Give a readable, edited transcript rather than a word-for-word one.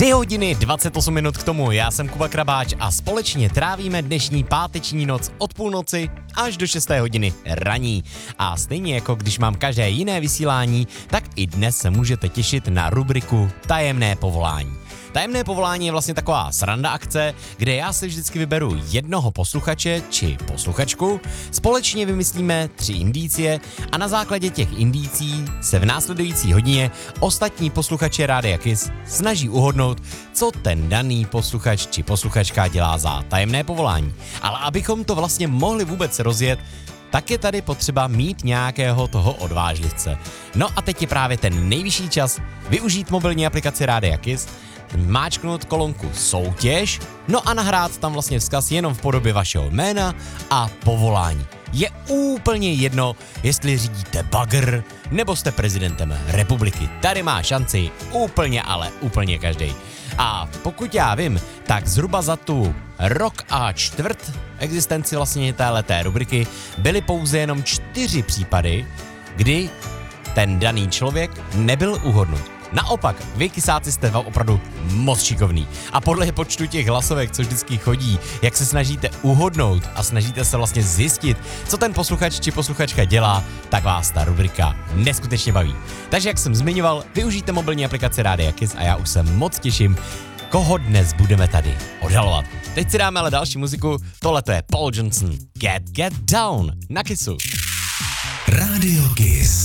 3 hodiny 28 minut k tomu, já jsem Kuba Krabáč a společně trávíme dnešní páteční noc od půlnoci až do 6 hodiny raní. A stejně jako když mám každé jiné vysílání, tak i dnes se můžete těšit na rubriku Tajemné povolání. Tajemné povolání je vlastně taková sranda akce, kde já si vždycky vyberu jednoho posluchače či posluchačku, společně vymyslíme 3 indicie a na základě těch indicí se v následující hodině ostatní posluchači Rádia Kiss snaží uhodnout, co ten daný posluchač či posluchačka dělá za tajemné povolání. Ale abychom to vlastně mohli vůbec rozjet, tak je tady potřeba mít nějakého toho odvážlivce. No a teď je právě ten nejvyšší čas využít mobilní aplikaci Rádia Kiss, máčknout kolonku soutěž, no a nahrát tam vlastně vzkaz jenom v podobě vašeho jména a povolání. Je úplně jedno, jestli řídíte bagr, nebo jste prezidentem republiky. Tady má šanci úplně, ale úplně každej. A pokud já vím, tak zhruba za tu rok a čtvrt existenci vlastně téhleté rubriky byly pouze jenom 4 případy, kdy ten daný člověk nebyl uhodnut. Naopak, vy kysáci jste opravdu moc šikovný. A podle počtu těch hlasovek, co vždycky chodí, jak se snažíte uhodnout a snažíte se vlastně zjistit, co ten posluchač či posluchačka dělá, tak vás ta rubrika neskutečně baví. Takže jak jsem zmiňoval, využijte mobilní aplikaci Rádia Kiss a já už se moc těším, koho dnes budeme tady odhalovat. Teď si dáme ale další muziku, tohle to je Paul Johnson, Get Down na Kissu. Rádio Kiss.